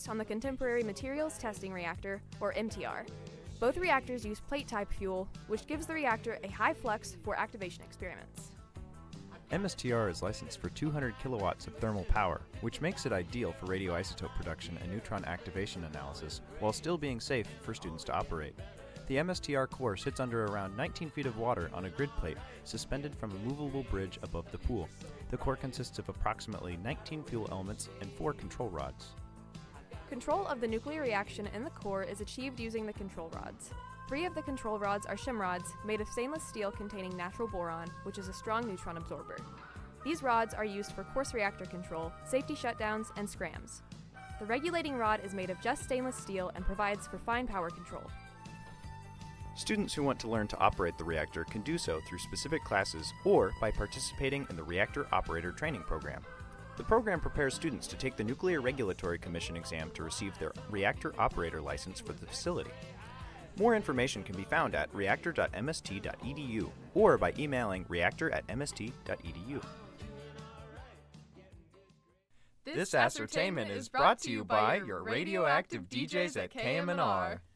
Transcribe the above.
on the Contemporary Materials Testing Reactor, or MTR. Both reactors use plate-type fuel, which gives the reactor a high flux for activation experiments. MSTR is licensed for 200 kilowatts of thermal power, which makes it ideal for radioisotope production and neutron activation analysis, while still being safe for students to operate. The MSTR core sits under around 19 feet of water on a grid plate suspended from a movable bridge above the pool. The core consists of approximately 19 fuel elements and 4 control rods. Control of the nuclear reaction in the core is achieved using the control rods. 3 of the control rods are shim rods made of stainless steel containing natural boron, which is a strong neutron absorber. These rods are used for coarse reactor control, safety shutdowns, and scrams. The regulating rod is made of just stainless steel and provides for fine power control. Students who want to learn to operate the reactor can do so through specific classes or by participating in the Reactor Operator Training Program. The program prepares students to take the Nuclear Regulatory Commission exam to receive their reactor operator license for the facility. More information can be found at reactor.mst.edu or by emailing reactor@mst.edu. This ascertainment is brought to you by your radioactive DJs at KMNR.